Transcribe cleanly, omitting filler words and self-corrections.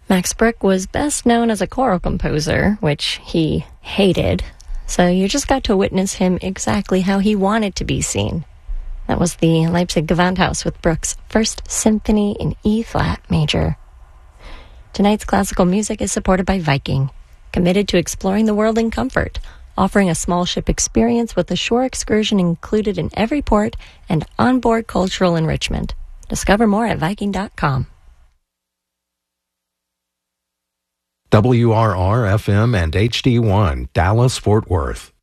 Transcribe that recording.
Max Bruch was best known as a choral composer, which he hated, so you just got to witness him exactly how he wanted to be seen. That was the Leipzig Gewandhaus with Bruch's First Symphony in E-flat major. Tonight's classical music is supported by Viking, committed to exploring the world in comfort, offering a small ship experience with a shore excursion included in every port and onboard cultural enrichment. Discover more at Viking.com. WRR-FM and HD1, Dallas-Fort Worth.